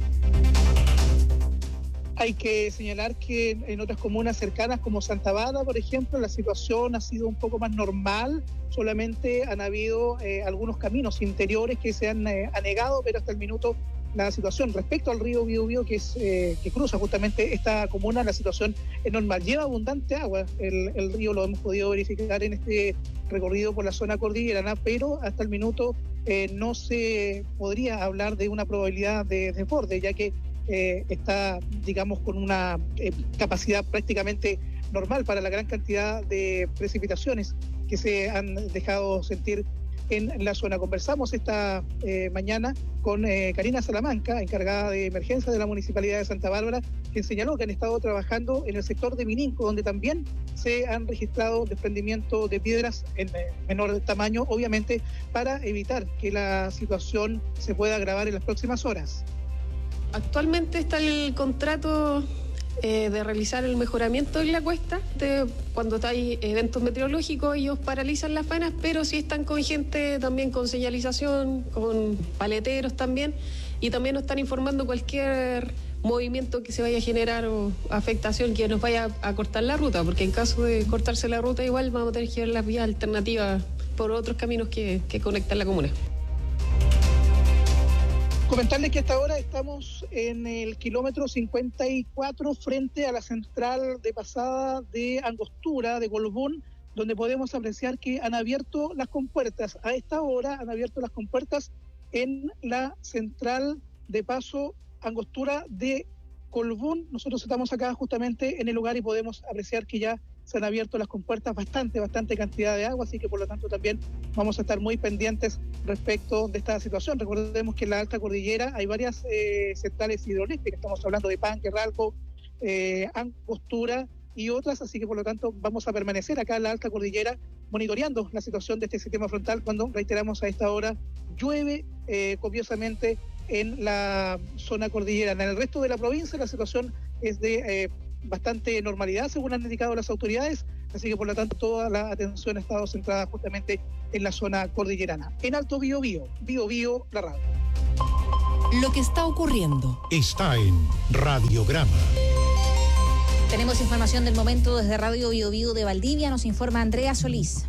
Hay que señalar que en otras comunas cercanas como Santa Bárbara, por ejemplo, la situación ha sido un poco más normal. Solamente han habido algunos caminos interiores que se han anegado, pero hasta el minuto la situación respecto al río Biobío que cruza justamente esta comuna, la situación es normal. Lleva abundante agua el río, lo hemos podido verificar en este recorrido por la zona cordillerana, pero hasta el minuto no se podría hablar de una probabilidad de desborde, ya que está, digamos, con una capacidad prácticamente normal para la gran cantidad de precipitaciones que se han dejado sentir en la zona. Conversamos esta mañana con Karina Salamanca, encargada de emergencia de la Municipalidad de Santa Bárbara, quien señaló que han estado trabajando en el sector de Mininco, donde también se han registrado desprendimiento de piedras en menor tamaño, obviamente para evitar que la situación se pueda agravar en las próximas horas. Actualmente está el contrato de realizar el mejoramiento en la cuesta. Cuando hay eventos meteorológicos, ellos paralizan las faenas, pero sí están con gente también con señalización, con paleteros también, y también nos están informando cualquier movimiento que se vaya a generar o afectación que nos vaya a cortar la ruta, porque en caso de cortarse la ruta igual vamos a tener que ver las vías alternativas por otros caminos que conectan la comuna. Comentarles que hasta ahora estamos en el kilómetro 54 frente a la central de pasada de Angostura, de Colbún, donde podemos apreciar que han abierto las compuertas. A esta hora han abierto las compuertas en la central de paso Angostura de Colbún. Nosotros estamos acá justamente en el lugar y podemos apreciar que ya se han abierto las compuertas, bastante cantidad de agua, así que por lo tanto también vamos a estar muy pendientes respecto de esta situación. Recordemos que en la alta cordillera hay varias centrales hidroeléctricas, estamos hablando de Panque, Ralco, Angostura y otras, así que por lo tanto vamos a permanecer acá en la alta cordillera monitoreando la situación de este sistema frontal cuando, reiteramos, a esta hora llueve copiosamente en la zona cordillerana. En el resto de la provincia la situación es de bastante normalidad, según han indicado las autoridades, así que por lo tanto toda la atención ha estado centrada justamente en la zona cordillerana. En Alto Biobío, Biobío, la radio. Lo que está ocurriendo está en Radiograma. Tenemos información del momento desde Radio Biobío de Valdivia, nos informa Andrea Solís.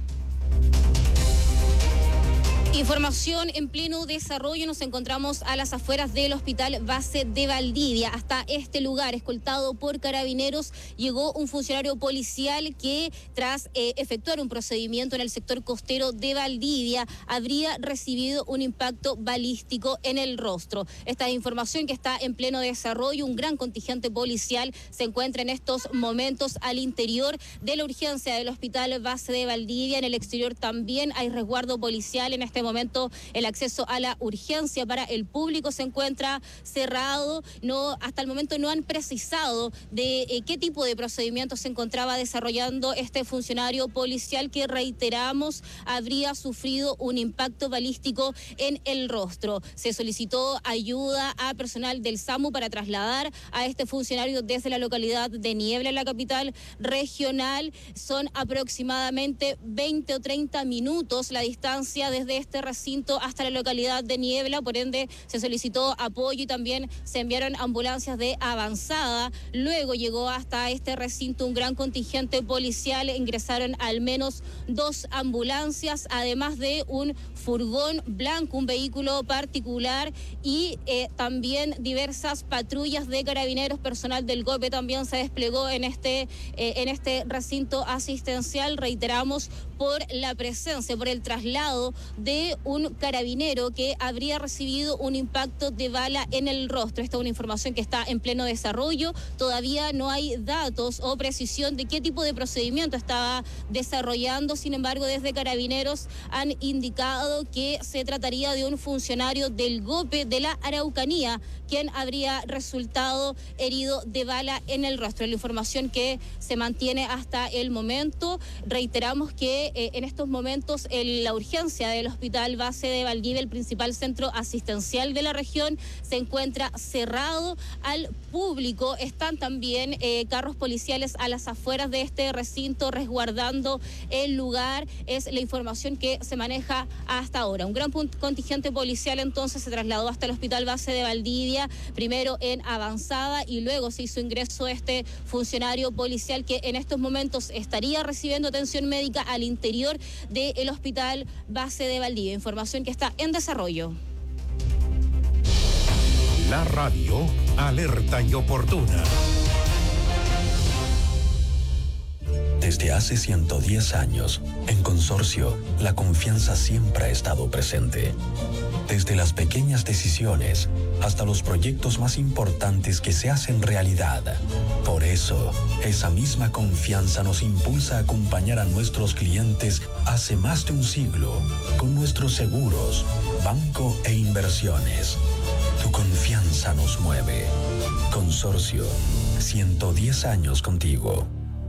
Información en pleno desarrollo, nos encontramos a las afueras del Hospital Base de Valdivia. Hasta este lugar, escoltado por carabineros, llegó un funcionario policial que, tras efectuar un procedimiento en el sector costero de Valdivia, habría recibido un impacto balístico en el rostro. Esta información que está en pleno desarrollo, un gran contingente policial se encuentra en estos momentos al interior de la urgencia del Hospital Base de Valdivia. En el exterior también hay resguardo policial. En este momento el acceso a la urgencia para el público se encuentra cerrado. Hasta el momento no han precisado de qué tipo de procedimiento se encontraba desarrollando este funcionario policial que, reiteramos, habría sufrido un impacto balístico en el rostro. Se solicitó ayuda a personal del SAMU para trasladar a este funcionario desde la localidad de Niebla, en la capital regional. Son aproximadamente 20 o 30 minutos la distancia desde este recinto hasta la localidad de Niebla, por ende se solicitó apoyo y también se enviaron ambulancias de avanzada. Luego llegó hasta este recinto un gran contingente policial, ingresaron al menos 2 ambulancias, además de un furgón blanco, un vehículo particular y también diversas patrullas de carabineros. Personal del GOPE también se desplegó en este recinto asistencial, reiteramos, por la presencia, por el traslado de un carabinero que habría recibido un impacto de bala en el rostro. Esta es una información que está en pleno desarrollo. Todavía no hay datos o precisión de qué tipo de procedimiento estaba desarrollando. Sin embargo, desde Carabineros han indicado que se trataría de un funcionario del GOPE de la Araucanía, quien habría resultado herido de bala en el rostro. La información que se mantiene hasta el momento. Reiteramos que en estos momentos la urgencia del Hospital Base de Valdivia, el principal centro asistencial de la región, se encuentra cerrado al público. Están también carros policiales a las afueras de este recinto resguardando el lugar. Es la información que se maneja hasta ahora. Un gran contingente policial entonces se trasladó hasta el Hospital Base de Valdivia, primero en avanzada y luego se hizo ingreso este funcionario policial que en estos momentos estaría recibiendo atención médica al interior del Hospital Base de Valdivia. Información que está en desarrollo. La radio, alerta y oportuna. Desde hace 110 años, en Consorcio, la confianza siempre ha estado presente. Desde las pequeñas decisiones hasta los proyectos más importantes que se hacen realidad. Por eso, esa misma confianza nos impulsa a acompañar a nuestros clientes hace más de un siglo con nuestros seguros, banco e inversiones. Tu confianza nos mueve. Consorcio, 110 años contigo.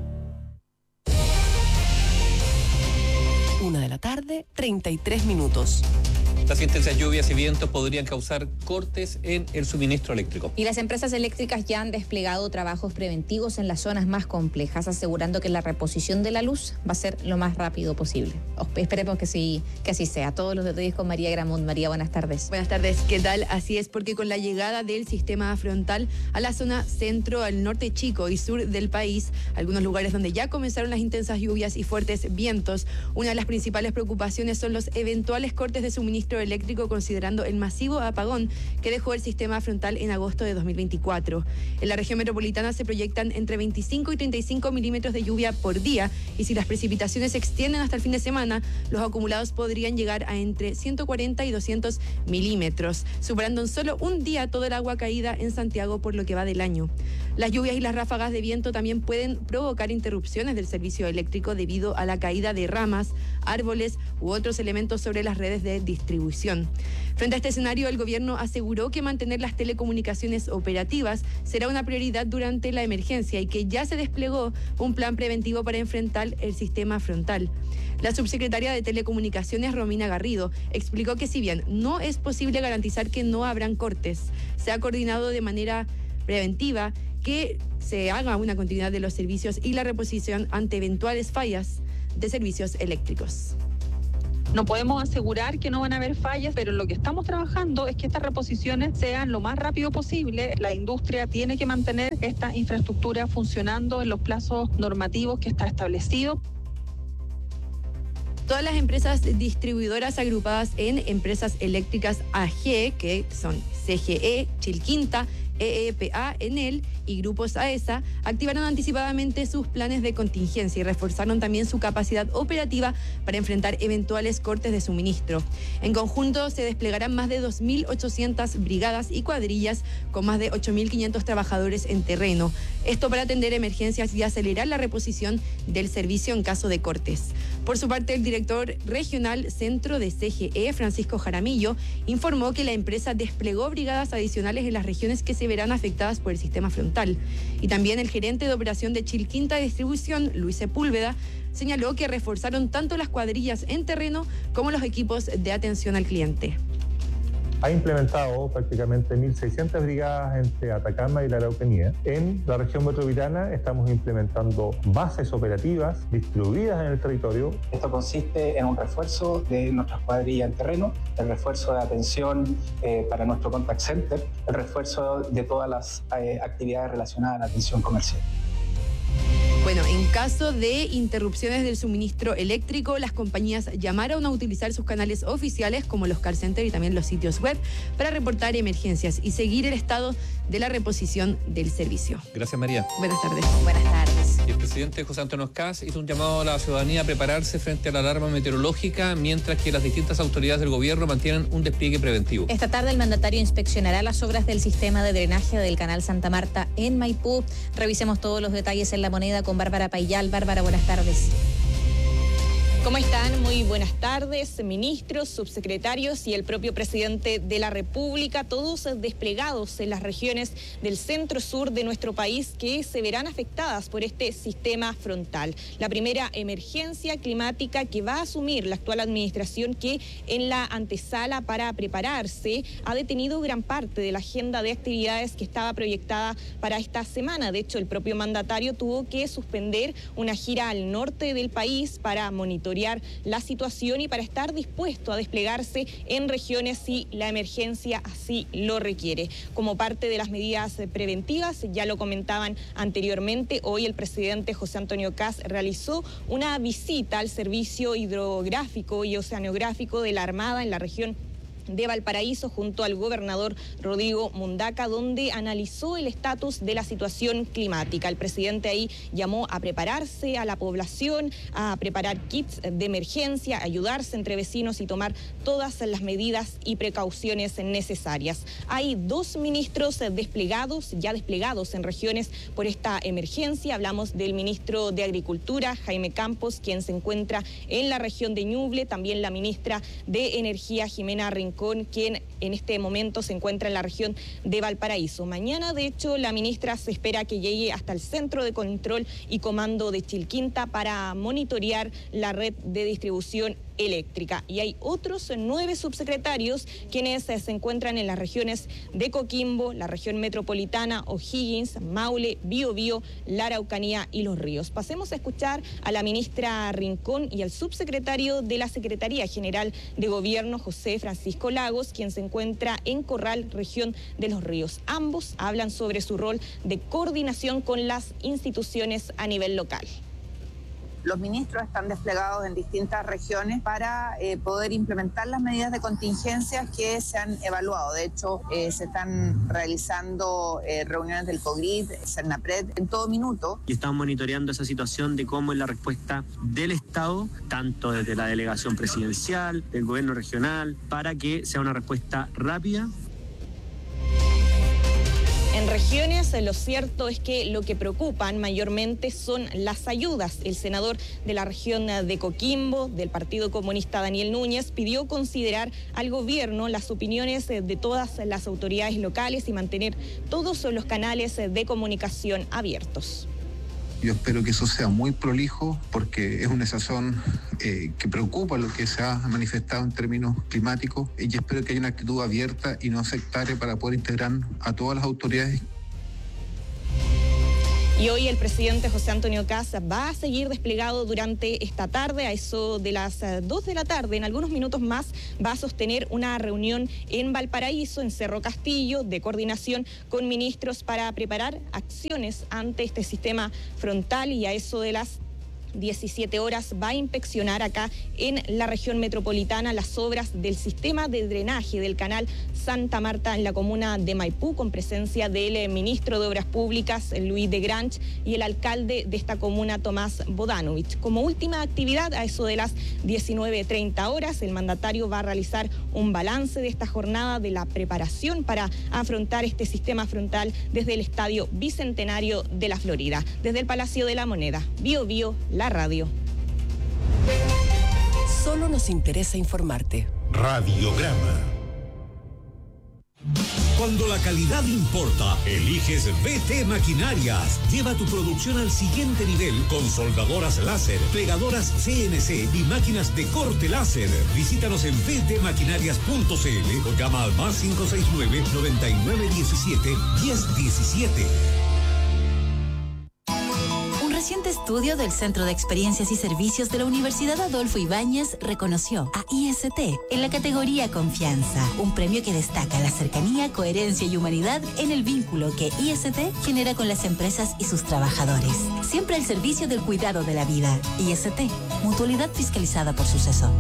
1:33 p.m. Las intensas lluvias y vientos podrían causar cortes en el suministro eléctrico. Y las empresas eléctricas ya han desplegado trabajos preventivos en las zonas más complejas, asegurando que la reposición de la luz va a ser lo más rápido posible. Esperemos que así sea. Todos los detalles con María Gramont. María, buenas tardes. Buenas tardes, ¿qué tal? Así es, porque con la llegada del sistema frontal a la zona centro, al norte chico y sur del país, algunos lugares donde ya comenzaron las intensas lluvias y fuertes vientos, una de las principales preocupaciones son los eventuales cortes de suministro eléctrico, considerando el masivo apagón que dejó el sistema frontal en agosto de 2024. En la región metropolitana se proyectan entre 25 y 35 milímetros de lluvia por día, y si las precipitaciones se extienden hasta el fin de semana, los acumulados podrían llegar a entre 140 y 200 milímetros, superando en solo un día todo el agua caída en Santiago por lo que va del año. Las lluvias y las ráfagas de viento también pueden provocar interrupciones del servicio eléctrico debido a la caída de ramas, árboles u otros elementos sobre las redes de distribución. Frente a este escenario, el gobierno aseguró que mantener las telecomunicaciones operativas será una prioridad durante la emergencia y que ya se desplegó un plan preventivo para enfrentar el sistema frontal. La subsecretaria de Telecomunicaciones, Romina Garrido, explicó que si bien no es posible garantizar que no habrán cortes, se ha coordinado de manera preventiva que se haga una continuidad de los servicios y la reposición ante eventuales fallas de servicios eléctricos. No podemos asegurar que no van a haber fallas, pero lo que estamos trabajando es que estas reposiciones sean lo más rápido posible. La industria tiene que mantener esta infraestructura funcionando en los plazos normativos que está establecido. Todas las empresas distribuidoras agrupadas en Empresas Eléctricas AG, que son CGE, Chilquinta, EEPA, Enel y Grupos AESA, activaron anticipadamente sus planes de contingencia y reforzaron también su capacidad operativa para enfrentar eventuales cortes de suministro. En conjunto se desplegarán más de 2.800 brigadas y cuadrillas con más de 8.500 trabajadores en terreno. Esto para atender emergencias y acelerar la reposición del servicio en caso de cortes. Por su parte, el director regional centro de CGE, Francisco Jaramillo, informó que la empresa desplegó brigadas adicionales en las regiones que se verán afectadas por el sistema frontal. Y también el gerente de operación de Chilquinta Distribución, Luis Sepúlveda, señaló que reforzaron tanto las cuadrillas en terreno como los equipos de atención al cliente. Ha implementado prácticamente 1.600 brigadas entre Atacama y la Araucanía. En la región metropolitana estamos implementando bases operativas distribuidas en el territorio. Esto consiste en un refuerzo de nuestras cuadrillas en terreno, el refuerzo de atención para nuestro contact center, el refuerzo de todas las actividades relacionadas a la atención comercial. Bueno, en caso de interrupciones del suministro eléctrico, las compañías llamaron a utilizar sus canales oficiales como los call centers y también los sitios web para reportar emergencias y seguir el estado de la reposición del servicio. Gracias, María. Buenas tardes. Buenas tardes. Y el presidente José Antonio Kast hizo un llamado a la ciudadanía a prepararse frente a la alarma meteorológica, mientras que las distintas autoridades del gobierno mantienen un despliegue preventivo. Esta tarde el mandatario inspeccionará las obras del sistema de drenaje del canal Santa Marta en Maipú. Revisemos todos los detalles en La Moneda con Bárbara Payal. Bárbara, buenas tardes. ¿Cómo están? Muy buenas tardes, ministros, subsecretarios y el propio presidente de la República, todos desplegados en las regiones del centro-sur de nuestro país que se verán afectadas por este sistema frontal. La primera emergencia climática que va a asumir la actual administración, que en la antesala para prepararse ha detenido gran parte de la agenda de actividades que estaba proyectada para esta semana. De hecho, el propio mandatario tuvo que suspender una gira al norte del país para monitorear la situación y para estar dispuesto a desplegarse en regiones si la emergencia así lo requiere. Como parte de las medidas preventivas, ya lo comentaban anteriormente, hoy el presidente José Antonio Kast realizó una visita al servicio hidrográfico y oceanográfico de la Armada en la región de Valparaíso junto al gobernador Rodrigo Mundaca, donde analizó el estatus de la situación climática. El presidente ahí llamó a prepararse a la población, a preparar kits de emergencia, ayudarse entre vecinos y tomar todas las medidas y precauciones necesarias. Hay 2 ministros desplegados en regiones por esta emergencia. Hablamos del ministro de Agricultura, Jaime Campos, quien se encuentra en la región de Ñuble, también la ministra de Energía, Jimena Rincón, quien en este momento se encuentra en la región de Valparaíso. Mañana, de hecho, la ministra se espera que llegue hasta el Centro de Control y Comando de Chilquinta para monitorear la red de distribución eléctrica. Y hay otros 9 subsecretarios quienes se encuentran en las regiones de Coquimbo, la región metropolitana, O'Higgins, Maule, Biobío, la Araucanía y Los Ríos. Pasemos a escuchar a la ministra Rincón y al subsecretario de la Secretaría General de Gobierno, José Francisco Lagos, quien se encuentra en Corral, región de Los Ríos. Ambos hablan sobre su rol de coordinación con las instituciones a nivel local. Los ministros están desplegados en distintas regiones para poder implementar las medidas de contingencia que se han evaluado. De hecho, se están realizando reuniones del COGRID, CERNAPRED, en todo minuto. Y estamos monitoreando esa situación de cómo es la respuesta del Estado, tanto desde la delegación presidencial, del gobierno regional, para que sea una respuesta rápida. En regiones, lo cierto es que lo que preocupan mayormente son las ayudas. El senador de la región de Coquimbo, del Partido Comunista, Daniel Núñez, pidió considerar al gobierno las opiniones de todas las autoridades locales y mantener todos los canales de comunicación abiertos. Yo espero que eso sea muy prolijo porque es una situación que preocupa lo que se ha manifestado en términos climáticos y espero que haya una actitud abierta y no sectaria para poder integrar a todas las autoridades. Y hoy el presidente José Antonio Kast va a seguir desplegado durante esta tarde, a eso de las 2 de la tarde. En algunos minutos más va a sostener una reunión en Valparaíso, en Cerro Castillo, de coordinación con ministros para preparar acciones ante este sistema frontal, y a eso de las 17 horas va a inspeccionar acá en la región metropolitana las obras del sistema de drenaje del canal Santa Marta en la comuna de Maipú, con presencia del ministro de Obras Públicas, Luis de Granch, y el alcalde de esta comuna, Tomás Bodanovich. Como última actividad, a eso de las 19:30 horas, el mandatario va a realizar un balance de esta jornada de la preparación para afrontar este sistema frontal desde el Estadio Bicentenario de la Florida. Desde el Palacio de la Moneda, Biobío, la radio. Solo nos interesa informarte. Radiograma. Cuando la calidad importa, eliges BT Maquinarias. Lleva tu producción al siguiente nivel con soldadoras láser, plegadoras CNC y máquinas de corte láser. Visítanos en btmaquinarias.cl o llama al más 569-9917-1017. Un reciente estudio del Centro de Experiencias y Servicios de la Universidad Adolfo Ibáñez reconoció a IST en la categoría Confianza, un premio que destaca la cercanía, coherencia y humanidad en el vínculo que IST genera con las empresas y sus trabajadores. Siempre al servicio del cuidado de la vida. IST, mutualidad fiscalizada por Suceso.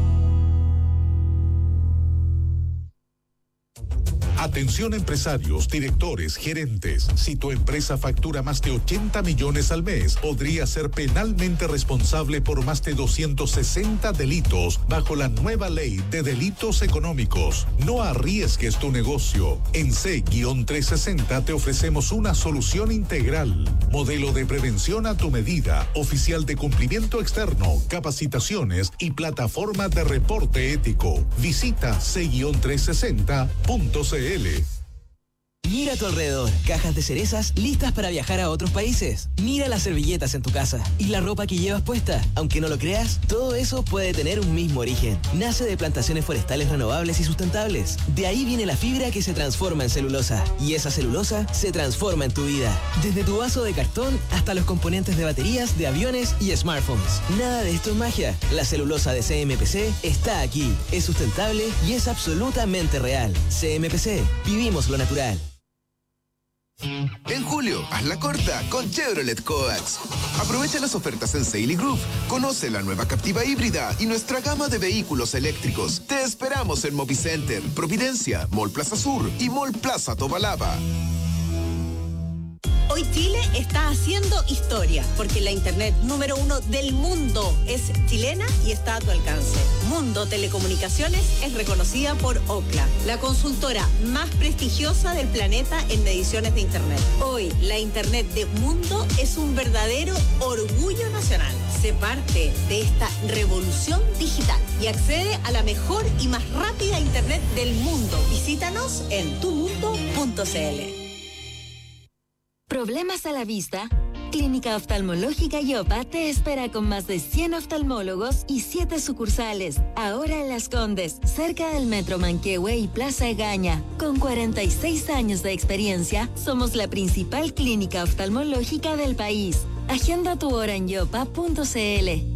Atención empresarios, directores, gerentes. Si tu empresa factura más de 80 millones al mes, podría ser penalmente responsable por más de 260 delitos bajo la nueva ley de delitos económicos. No arriesgues tu negocio. En C-360 te ofrecemos una solución integral. Modelo de prevención a tu medida, oficial de cumplimiento externo, capacitaciones y plataforma de reporte ético. Visita C-360.cl. Mira a tu alrededor, cajas de cerezas listas para viajar a otros países. Mira las servilletas en tu casa y la ropa que llevas puesta. Aunque no lo creas, todo eso puede tener un mismo origen. Nace de plantaciones forestales renovables y sustentables. De ahí viene la fibra que se transforma en celulosa. Y esa celulosa se transforma en tu vida. Desde tu vaso de cartón hasta los componentes de baterías, de aviones y smartphones. Nada de esto es magia. La celulosa de CMPC está aquí. Es sustentable y es absolutamente real. CMPC. Vivimos lo natural. En julio, hazla corta con Chevrolet Coax. Aprovecha las ofertas en Sail y Groove. Conoce la nueva Captiva híbrida y nuestra gama de vehículos eléctricos. Te esperamos en Movicenter, Providencia, Mall Plaza Sur y Mall Plaza Tobalaba. Hoy Chile está haciendo historia, porque la internet número 1 del mundo es chilena y está a tu alcance. Mundo Telecomunicaciones es reconocida por Ookla, la consultora más prestigiosa del planeta en mediciones de internet. Hoy, la internet de Mundo es un verdadero orgullo nacional. Sé parte de esta revolución digital y accede a la mejor y más rápida internet del mundo. Visítanos en tumundo.cl. ¿Problemas a la vista? Clínica Oftalmológica Yopa te espera con más de 100 oftalmólogos y 7 sucursales. Ahora en Las Condes, cerca del Metro Manquehue y Plaza Egaña. Con 46 años de experiencia, somos la principal clínica oftalmológica del país. Agenda tu hora en yopa.cl.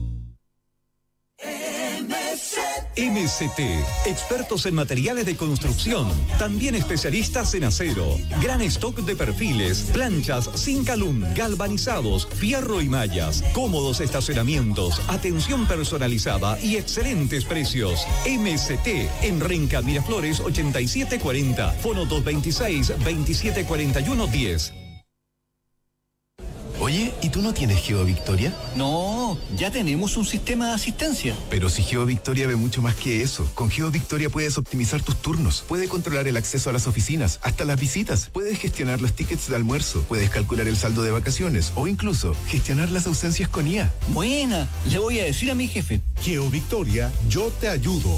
MCT, expertos en materiales de construcción, también especialistas en acero, gran stock de perfiles, planchas, Zincalum, galvanizados, fierro y mallas, cómodos estacionamientos, atención personalizada y excelentes precios. MCT, en Renca Miraflores 8740, fono 226-2741-10. Oye, ¿y tú no tienes GeoVictoria? No, ya tenemos un sistema de asistencia. Pero si GeoVictoria ve mucho más que eso. Con GeoVictoria puedes optimizar tus turnos, puedes controlar el acceso a las oficinas, hasta las visitas, puedes gestionar los tickets de almuerzo, puedes calcular el saldo de vacaciones o incluso gestionar las ausencias con IA. Buena, le voy a decir a mi jefe. GeoVictoria, yo te ayudo.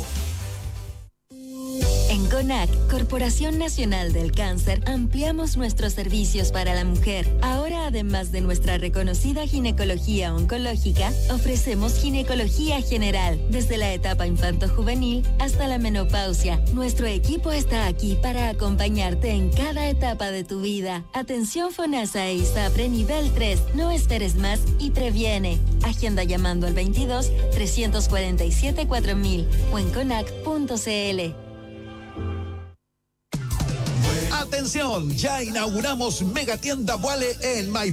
En CONAC, Corporación Nacional del Cáncer, ampliamos nuestros servicios para la mujer. Ahora, además de nuestra reconocida ginecología oncológica, ofrecemos ginecología general, desde la etapa infanto-juvenil hasta la menopausia. Nuestro equipo está aquí para acompañarte en cada etapa de tu vida. Atención FONASA e ISAPRE nivel 3. No esperes más y previene. Agenda llamando al 22-347-4000 o en conac.cl. Atención, ya inauguramos Megatienda Vuale en Maipú.